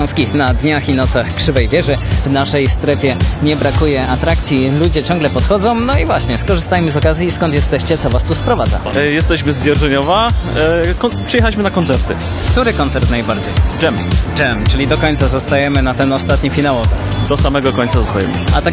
Śląskich na dniach i nocach Krzywej Wieży. W naszej strefie nie brakuje atrakcji, ludzie ciągle podchodzą. No i właśnie, skorzystajmy z okazji. Skąd jesteście? Co was tu sprowadza? Jesteśmy z Dzierżoniowa. Przyjechaliśmy na koncerty. Który koncert najbardziej? Jam. Jam, czyli do końca zostajemy na ten ostatni finałowy. Do samego końca zostajemy. A tak